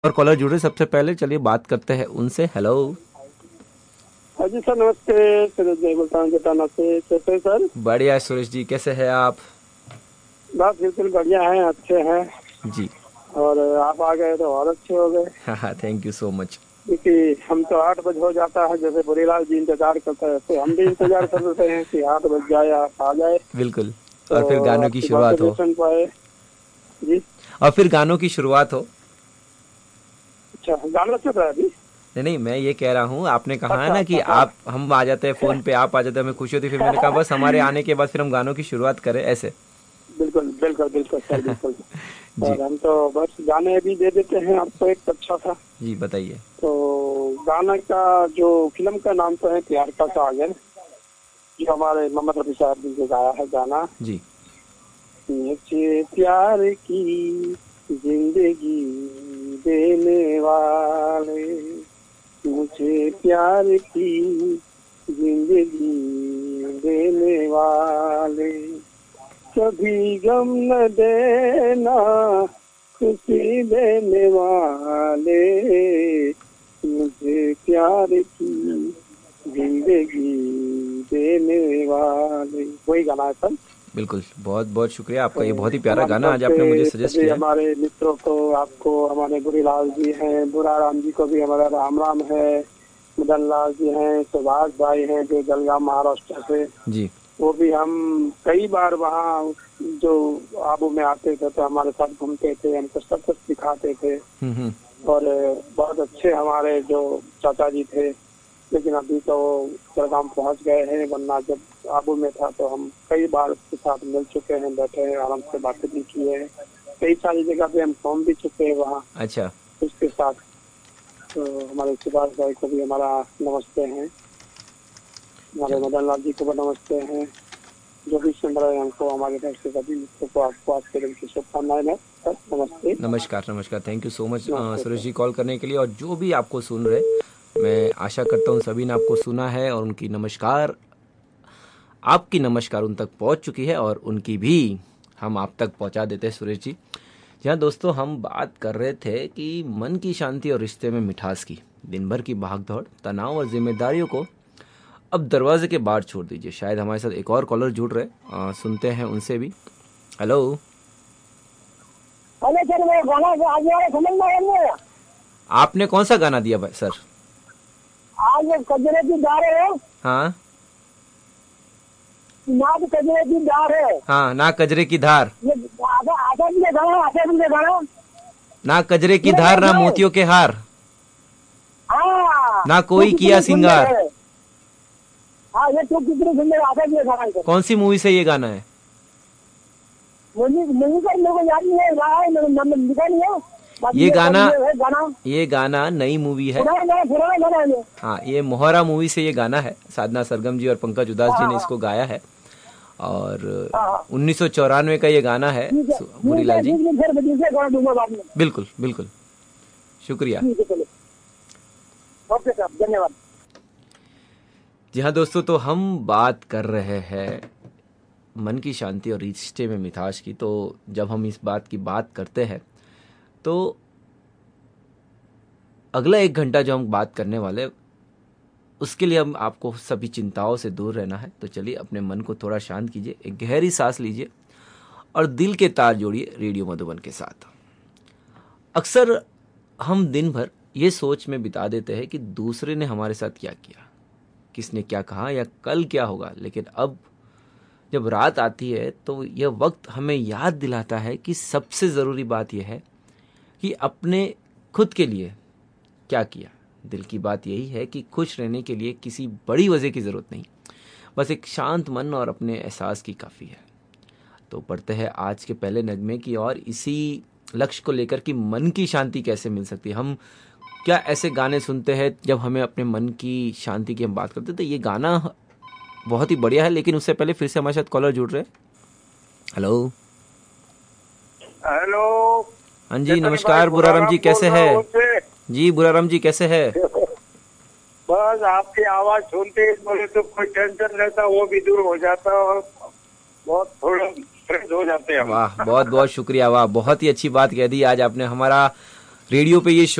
और कॉलर जुड़े सबसे पहले, चलिए बात करते हैं उनसे। हेलो। हाँ जी सर, नमस्ते। सूरज जय बोलता हूँ जटाना से। कैसे हैं सर? बढ़िया है सुरेश जी, कैसे हैं आप? बस बिल्कुल बढ़िया है, अच्छे हैं। जी। और आप आ गए तो और अच्छे हो गए। हाँ हाँ, थैंक यू सो मच। क्योंकि हम तो 8 बजे हो जाता है, जैसे बुरीलाल जी इंतजार करते हैं, तो हम भी इंतजार कर रहे हैं कि 8 बज जाए, आप आ जाए बिल्कुल। और फिर तो गानों की आपकी बातें शुरुआत भी हो। सुन पाए। जी। और फिर गानों की शुरुआत हो। अच्छा, गाना चल रहा है अभी? नहीं नहीं, मैं ये कह रहा हूँ, आपने कहा है अच्छा ना कि अच्छा, हाँ। आप हम आ जाते हैं फोन पे, आप आ जाते हैं, हमें खुशी होती है। फिर मैंने कहा बस हमारे आने के बाद फिर हम गानों की शुरुआत करें ऐसे। बिल्कुल बिल्कुल बिल्कुल सर, बिल्कुल। जी। और हम तो बस गाने भी दे देते हैं आपको एक अच्छा सा। जी बताइए। तो गाना का जो फिल्म का नाम तो है प्यार का सागर, जो हमारे मोहम्मद रफी साहब जी ने गाया है गाना। जी। मुझे प्यार की जिंदगी देने वाले, मुझे प्यार की जिंदगी देने वाले, कभी गम न देना, खुशी देने वाले, मुझे प्यार की जिंदगी देने वाले। वही गाना है सर। बिल्कुल, बहुत बहुत शुक्रिया तो आपका, ये बहुत ही प्यारा हमारी गाना तरफ आज आपने मुझे से सजेस्ट सभी किया है। हमारे मित्रों को, आपको, हमारे बुरीलाल जी हैं, बुराराम जी को भी हमारा राम राम है। मदन लाल जी हैं, सुभाष भाई हैं जो जलगांव महाराष्ट्र से। जी। वो भी हम कई बार वहाँ जो आबू में आते थे तो हमारे साथ घूमते थे, हमको सब कुछ सिखाते थे। हम्म। और बहुत अच्छे हमारे जो चाचा जी थे। लेकिन अभी तो जलगांव पहुंच गए हैं, वरना जब आबू में था तो हम कई बार उसके साथ मिल चुके हैं, बैठे हैं, आराम से बातें भी की है। कई सारी जगह पे हम घूम भी चुके हैं वहाँ अच्छा। उसके साथ। तो हमारे सुभाष भाई को भी हमारा नमस्ते हैं, हमारे चलिए। मदन लाल जी को भी नमस्ते हैं। जो भी सुन रहे हैं हमको, हमारे घर से सभी मित्रों को, आपको आज के दिन की शुभकामनाएं हैं सर। नमस्ते। नमस्कार नमस्कार, थैंक यू सो मच नमस्ते सुरेश सर। जी कॉल करने के लिए। और जो भी आपको सुन रहे, मैं आशा करता हूँ सभी ने आपको सुना है और उनकी नमस्कार, आपकी नमस्कार उन तक पहुँच चुकी है और उनकी भी हम आप तक पहुँचा देते हैं सुरेश जी। जहाँ दोस्तों हम बात कर रहे थे कि मन की शांति और रिश्ते में मिठास की। दिन भर की भागदौड़, तनाव और जिम्मेदारियों को अब दरवाजे के बाहर छोड़ दीजिए। शायद हमारे साथ एक और कॉलर जुड़ रहे, सुनते हैं उनसे भी। हेलो। अरे सर, वो गाना आज वाला समझ में आया। आपने कौन सा गाना दिया भाई सर? आज कजरे की डार है, हाँ। नाद कजरे की डार है। हाँ, ना कजरे की धार। ये आशा आशा जी ने गाना, आशा जी ने गाना। ना कजरे की सुना धार, क्या ना सुनाए? मोतियों के हार, हाँ, ना तू कोई किया कितनी सुंदर सिंगार। है। हाँ, ये तू कितनी सुंदर, आशा जी ने गाना है सर। कौन सी मूवी से ये गाना है? मुझे मुझे का मेरे को याद नहीं है, रहा है, मेरे नंबर लिखा नहीं है। बाकी ये ये सब गाना, ये है गाना। ये गाना नई मूवी है। पुराना गाना है ये। हाँ, ये मोहरा मूवी से ये गाना है। साधना सरगम जी और पंकज उदास हाँ जी ने हाँ इसको गाया है। और हाँ हाँ। 1994 का ये गाना है। ठीक है, ठीक है, बुरीलाल जी। ठीक है, फिर दूसरे गाना दूंगा बाद में। बिल्कुल बिल्कुल, शुक्रिया। ठीक है, चलो। ओके सर, धन्यवाद। जी हाँ दोस्तों, तो हम बात कर रहे हैं मन की शांति और रिश्ते में मिठास की। तो जब हम इस बात की बात करते हैं तो अगला 1 घंटा जो हम बात करने वाले, उसके लिए हम आपको सभी चिंताओं से दूर रहना है। तो चलिए अपने मन को थोड़ा शांत कीजिए, एक गहरी सांस लीजिए और दिल के तार जोड़िए रेडियो मधुबन के साथ। अक्सर हम दिन भर ये सोच में बिता देते हैं कि दूसरे ने हमारे साथ क्या किया, किसने क्या कहा या कल क्या होगा। लेकिन अब जब रात आती है तो यह वक्त हमें याद दिलाता है कि सबसे ज़रूरी बात यह है कि अपने खुद के लिए क्या किया। दिल की बात यही है कि खुश रहने के लिए किसी बड़ी वजह की ज़रूरत नहीं, बस एक शांत मन और अपने एहसास की काफ़ी है। तो पढ़ते हैं आज के पहले नगमे की और इसी लक्ष्य को लेकर कि मन की शांति कैसे मिल सकती है। हम क्या ऐसे गाने सुनते हैं जब हमें अपने मन की शांति की हम बात करते हैं, तो ये गाना बहुत ही बढ़िया है। लेकिन उससे पहले फिर से हमारे साथ कॉलर जुड़ रहे। हेलो। हेलो। हाँ जी चेतन भाई, नमस्कार, बुराराम जी बुराराम बोल कैसे रहा है? हूँ उससे। जी बुराराम जी कैसे है? बस आपकी आवाज सुनते ही बोले तो कोई टेंशन रहता वो भी दूर हो जाता, और बहुत थोड़ा फ्रेश हो जाते हम। वाह, बहुत बहुत शुक्रिया। वाह, बहुत ही अच्छी बात कह दी आज आपने। हमारा रेडियो पे ये शो